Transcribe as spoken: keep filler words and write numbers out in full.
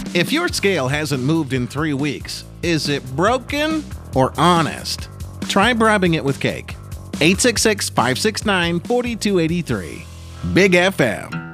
If your scale hasn't moved in three weeks, is it broken or honest? Try bribing it with cake. eight six six, five six nine, four two eight three. Big F M.